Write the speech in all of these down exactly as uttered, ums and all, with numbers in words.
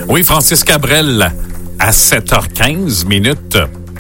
Oui, Francis Cabrel, à sept heures quinze minutes.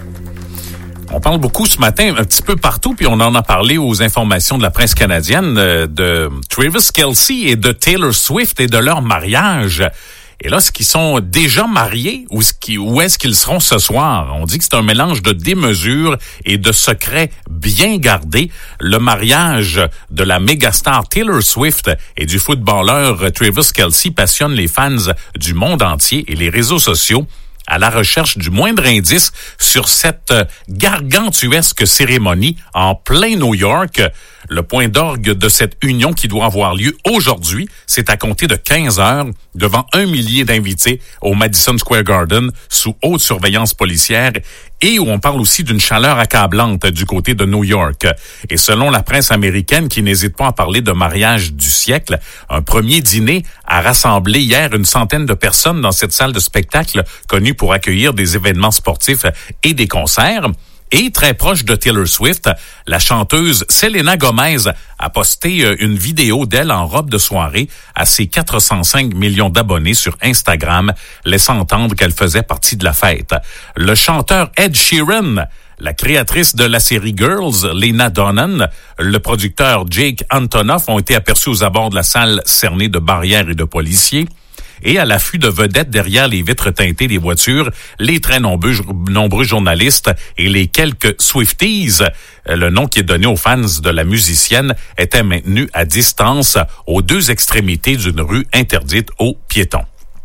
On parle beaucoup ce matin, un petit peu partout, puis on en a parlé aux informations de la presse canadienne, de Travis Kelce et de Taylor Swift et de leur mariage. Et là, est-ce qu'ils sont déjà mariés ou ce qui, où est-ce qu'ils seront ce soir? On dit que c'est un mélange de démesure et de secrets bien gardés. Le mariage de la mégastar Taylor Swift et du footballeur Travis Kelce passionne les fans du monde entier et les réseaux sociaux à la recherche du moindre indice sur cette gargantuesque cérémonie en plein New York. Le point d'orgue de cette union qui doit avoir lieu aujourd'hui, c'est à compter de quinze heures devant un millier d'invités au Madison Square Garden sous haute surveillance policière et où on parle aussi d'une chaleur accablante du côté de New York. Et selon la presse américaine qui n'hésite pas à parler de mariage du siècle, un premier dîner a rassemblé hier une centaine de personnes dans cette salle de spectacle connue pour accueillir des événements sportifs et des concerts. Et très proche de Taylor Swift, la chanteuse Selena Gomez a posté une vidéo d'elle en robe de soirée à ses quatre cent cinq millions d'abonnés sur Instagram, laissant entendre qu'elle faisait partie de la fête. Le chanteur Ed Sheeran, la créatrice de la série Girls, Lena Dunham, le producteur Jake Antonoff ont été aperçus aux abords de la salle cernée de barrières et de policiers. Et à l'affût de vedettes derrière les vitres teintées des voitures, les très nombreux, nombreux journalistes et les quelques Swifties, le nom qui est donné aux fans de la musicienne, étaient maintenus à distance aux deux extrémités d'une rue interdite aux piétons.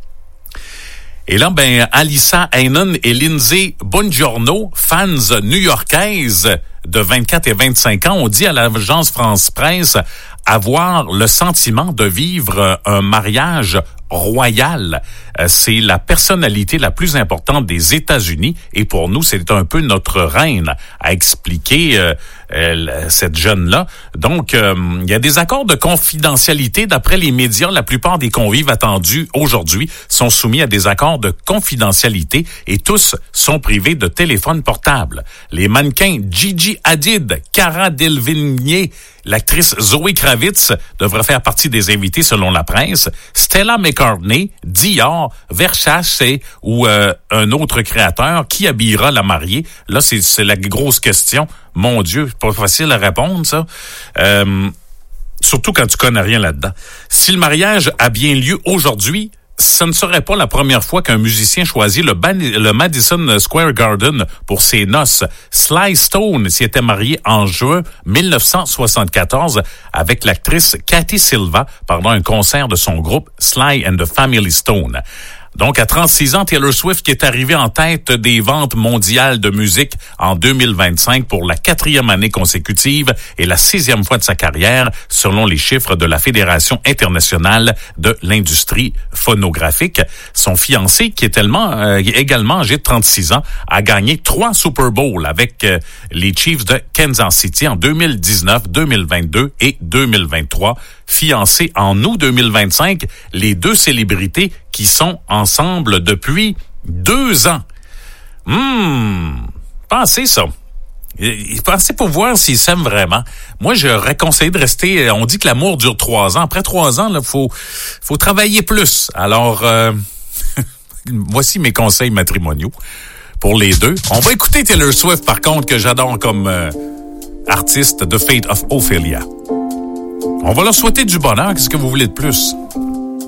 Et là, ben, Alyssa Heinon et Lindsay Buongiorno, fans new-yorkaises de vingt-quatre et vingt-cinq ans, ont dit à l'agence France-Presse avoir le sentiment de vivre un mariage royal. C'est la personnalité la plus importante des États-Unis et pour nous, c'est un peu notre reine, a expliqué euh, euh, cette jeune-là. Donc, euh, il y a des accords de confidentialité. D'après les médias, la plupart des convives attendus aujourd'hui sont soumis à des accords de confidentialité et tous sont privés de téléphones portables. Les mannequins Gigi Hadid, Cara Delevingne, l'actrice Zoé Kravitz devrait faire partie des invités selon la presse. Stella McCartney, Dior, Versace ou euh, un autre créateur, qui habillera la mariée? Là, c'est, c'est la grosse question. Mon Dieu, c'est pas facile à répondre, ça. Euh, surtout quand tu connais rien là-dedans. Si le mariage a bien lieu aujourd'hui, ce ne serait pas la première fois qu'un musicien choisit le, ban- le Madison Square Garden pour ses noces. Sly Stone s'y était marié en juin dix-neuf cent soixante-quatorze avec l'actrice Cathy Silva pendant un concert de son groupe Sly and the Family Stone. Donc, à trente-six ans, Taylor Swift qui est arrivée en tête des ventes mondiales de musique en deux mille vingt-cinq pour la quatrième année consécutive et la sixième fois de sa carrière, selon les chiffres de la Fédération internationale de l'industrie phonographique. Son fiancé, qui est tellement euh, également âgé de trente-six ans, a gagné trois Super Bowls avec euh, les Chiefs de Kansas City en deux mille dix-neuf, deux mille vingt-deux et deux mille vingt-trois. Fiancés en août deux mille vingt-cinq, les deux célébrités qui sont ensemble depuis deux ans. Hum, pensez ça. Pensez pour voir s'ils s'aiment vraiment. Moi, j'aurais conseillé de rester. On dit que l'amour dure trois ans. Après trois ans, là, faut, faut travailler plus. Alors, euh, voici mes conseils matrimoniaux pour les deux. On va écouter Taylor Swift, par contre, que j'adore comme euh, artiste, The Fate of Ophelia. On va leur souhaiter du bonheur. Qu'est-ce que vous voulez de plus?